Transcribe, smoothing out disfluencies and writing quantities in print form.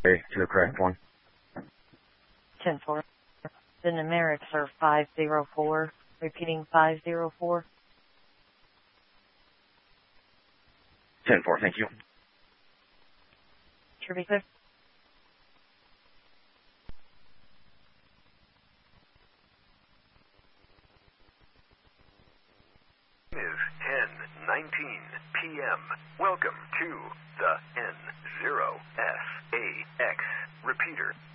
to the correct one. 10-4. The numerics are 504. Repeating 504. 10-4, thank you. Should be clear. It is 10:19 p.m. Welcome to the N0SAX repeater.